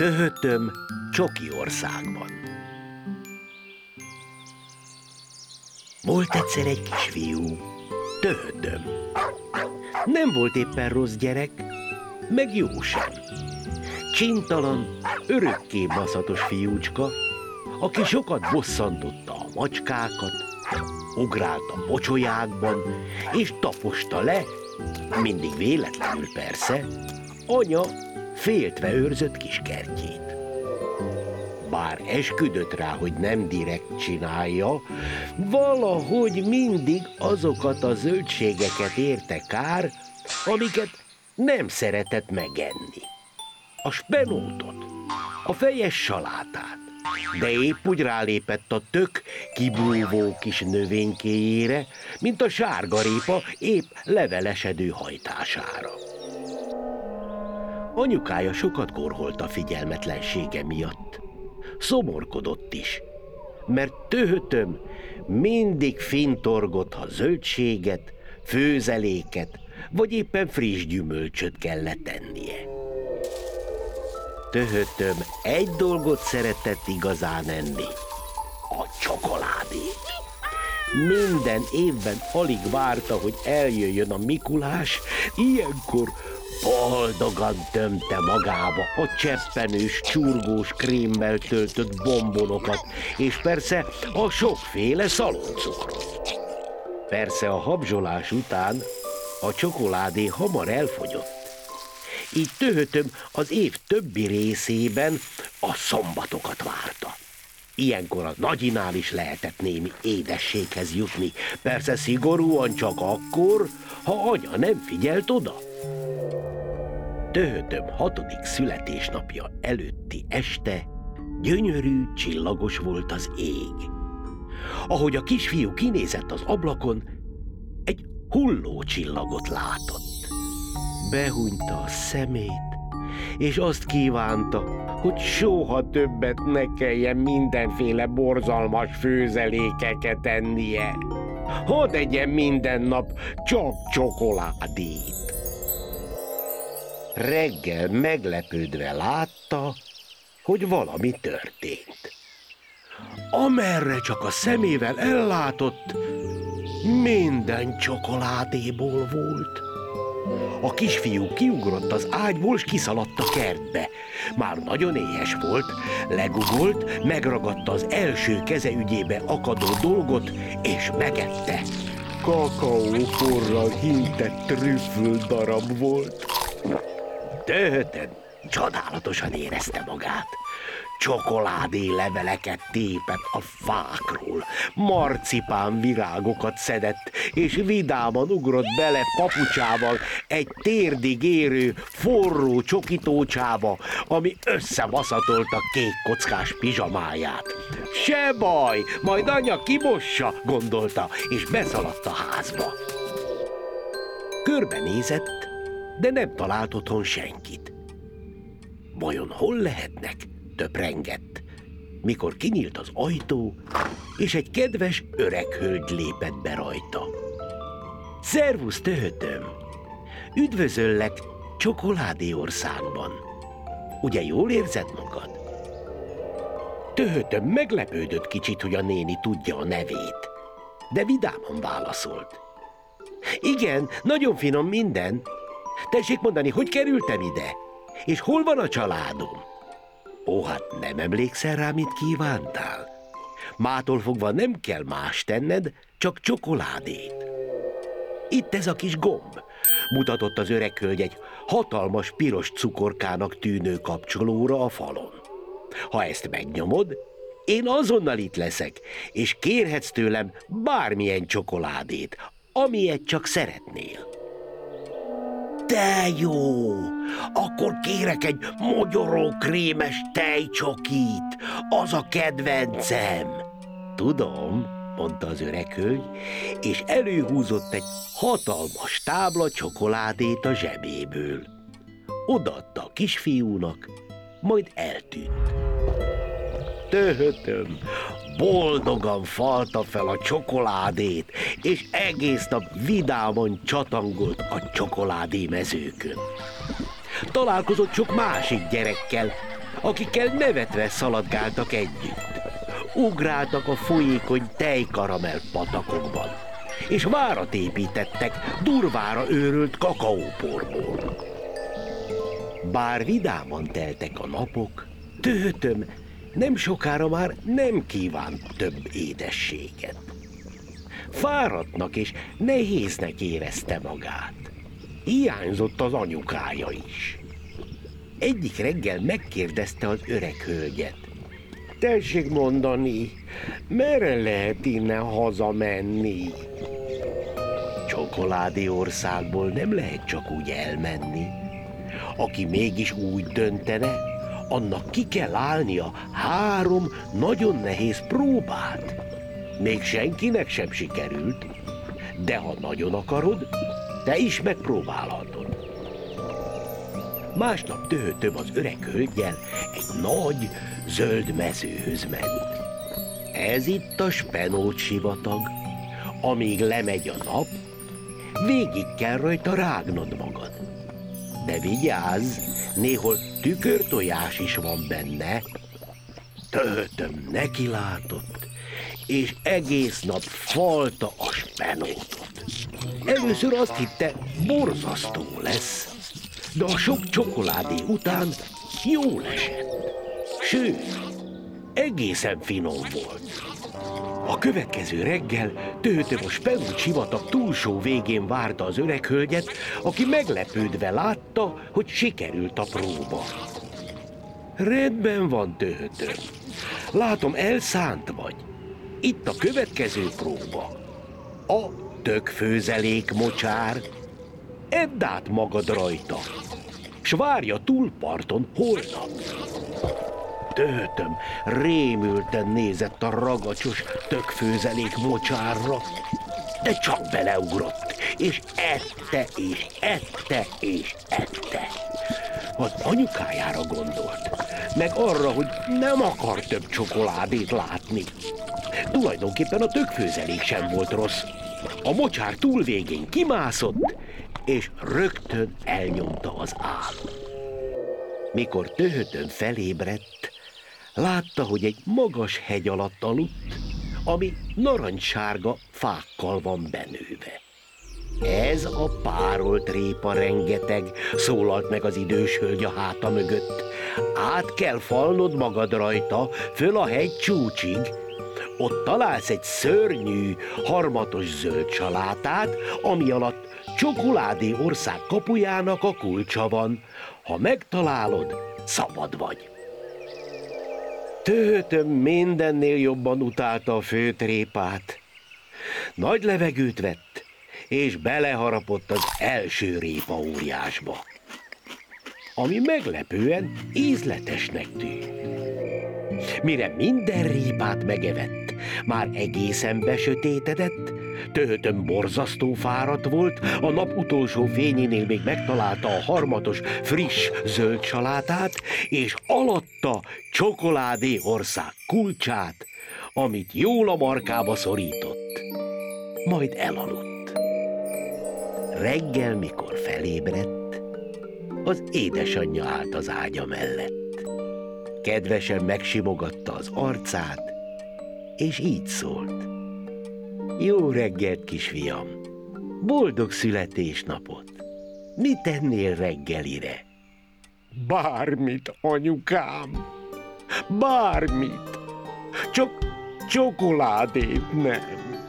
Töhötöm csoki országban. Volt egyszer egy kisfiú, Töhötöm. Nem volt éppen rossz gyerek, meg jó sem. Csintalan, örökké baszatos fiúcska, aki sokat bosszantotta a macskákat, ugrált a pocsolyákban, és taposta le, mindig véletlenül persze, anya féltve őrzött kis kertjét. Bár esküdött rá, hogy nem direkt csinálja, valahogy mindig azokat a zöldségeket érte kár, amiket nem szeretett megenni. A spenótot, a fejes salátát, de épp úgy rálépett a tök kibúvó kis növénykéjére, mint a sárgarépa épp levelesedő hajtására. Anyukája sokat korholt a figyelmetlensége miatt. Szomorkodott is, mert Töhötöm mindig fintorgott, ha zöldséget, főzeléket, vagy éppen friss gyümölcsöt kellett ennie. Töhötöm egy dolgot szeretett igazán enni, a csokoládét. Minden évben alig várta, hogy eljöjjön a Mikulás, ilyenkor boldogan tömte magába a cseppenős, csurgós krémmel töltött bombonokat, és persze a sokféle szaloncukrot. Persze a habzsolás után a csokoládé hamar elfogyott. Így Töhötöm az év többi részében a szombatokat várta. Ilyenkor a nagyinál is lehetett némi édességhez jutni, persze szigorúan csak akkor, ha anya nem figyelt oda. Töhötöm 6. születésnapja előtti este gyönyörű, csillagos volt az ég. Ahogy a kisfiú kinézett az ablakon, egy hulló csillagot látott. Behúnyta a szemét, és azt kívánta, hogy soha többet ne kelljen mindenféle borzalmas főzelékeket ennie. Hadd egyen minden nap csak csokoládét. Reggel meglepődve látta, hogy valami történt. Amerre csak a szemével ellátott, minden csokoládéból volt. A kisfiú kiugrott az ágyból, s kiszaladt a kertbe. Már nagyon éhes volt, legugolt, megragadta az első keze ügyébe akadó dolgot, és megette. Kakaóporral hintett trüfföl darab volt. Töhötöm csodálatosan érezte magát. Csokoládé leveleket tépett a fákról, marcipán virágokat szedett, és vidáman ugrott bele papucsával egy térdig érő, forró csokitócsába, ami összebaszatolta kék kockás pizsamáját. Se baj, majd anya kimossa, gondolta, és beszaladt a házba. Körbenézett, de nem talált otthon senkit. Vajon hol lehetnek? Töprengett, mikor kinyílt az ajtó, és egy kedves öreg hölgy lépett be rajta. Szervusz, Töhötöm! Üdvözöllek csokoládé országban. Ugye jól érzed magad? Töhötöm meglepődött kicsit, hogy a néni tudja a nevét, de vidáman válaszolt. Igen, nagyon finom minden. Tessék mondani, hogy kerültem ide? És hol van a családom? Ó, hát nem emlékszel rá, mit kívántál? Mától fogva nem kell más tenned, csak csokoládét. Itt ez a kis gomb, mutatott az öreg hölgy egy hatalmas piros cukorkának tűnő kapcsolóra a falon. Ha ezt megnyomod, én azonnal itt leszek, és kérhetsz tőlem bármilyen csokoládét, amilyet csak szeretnél. De jó! Akkor kérek egy mogyorókrémes tejcsokit, az a kedvencem. Tudom, mondta az öreg hölgy, és előhúzott egy hatalmas tábla csokoládét a zsebéből. Odaadta a kisfiúnak, majd eltűnt. Töhötöm boldogan falta fel a csokoládét, és egész nap vidáman csatangolt a csokoládé mezőkön. Találkozott sok másik gyerekkel, akikkel nevetve szaladgáltak együtt. Ugráltak a folyékony tejkaramell patakokban, és várat építettek durvára őrölt kakaóporból. Bár vidáman teltek a napok, Töhötöm nem sokára már nem kívánt több édességet. Fáradtnak és nehéznek érezte magát. Hiányzott az anyukája is. Egyik reggel megkérdezte az öreg hölgyet. Tessék mondani, merre lehet innen hazamenni? Csokoládé országból nem lehet csak úgy elmenni. Aki mégis úgy döntene, annak ki kell állnia 3 nagyon nehéz próbát. Még senkinek sem sikerült, de ha nagyon akarod, te is megpróbálhatod. Másnap Töhötöm az öreg hölggyel egy nagy, zöld mezőhöz ment. Ez itt a Spenót sivatag. Amíg lemegy a nap, végig kell rajta rágnod magad. De vigyázz, néhol tükörtojás is van benne. Töhötöm nekilátott, és egész nap falta a Spenótot. Először azt hitte, borzasztó lesz, de a sok csokoládé után jól esett. Sőt, egészen finom volt. A következő reggel Töhötöm a Spenót sivatag túlsó végén várta az öreg hölgyet, aki meglepődve látta, hogy sikerült a próba. Rendben van, Töhötöm. Látom, elszánt vagy. Itt a következő próba. A tökfőzelék mocsár. Edd át magad rajta, s várj a túlparton holnap. Töhötöm rémülten nézett a ragacsos tökfőzelék mocsárra, de csak beleugrott, és ette, és ette, és ette. Az anyukájára gondolt, meg arra, hogy nem akar több csokoládét látni. Tulajdonképpen a tökfőzelék sem volt rossz. A mocsár túlvégén kimászott, és rögtön elnyomta az álom. Mikor Töhötöm felébredt, látta, hogy egy magas hegy alatt aludt, ami narancssárga fákkal van benőve. Ez a párolt répa rengeteg, szólalt meg az idős hölgy a háta mögött. Át kell falnod magad rajta, föl a hegy csúcsig. Ott találsz egy szörnyű, harmatos zöld salátát, ami alatt Csokoládé ország kapujának a kulcsa van. Ha megtalálod, szabad vagy. Töhötöm mindennél jobban utálta a főtrépát. Nagy levegőt vett, és beleharapott az első répa óriásba, ami meglepően ízletesnek tűnt. Mire minden répát megevett, már egészen besötétedett, Töhötöm borzasztó fáradt volt, a nap utolsó fényénél még megtalálta a harmatos, friss zöld salátát, és alatta Csokoládé ország kulcsát, amit jól a markába szorított. Majd elaludt. Reggel, mikor felébredt, az édesanyja állt az ágya mellett. Kedvesen megsimogatta az arcát, és így szólt. Jó reggelt, kisfiam! Boldog születésnapot! Mit tennél reggelire? Bármit, anyukám! Bármit! Csak csokoládét nem!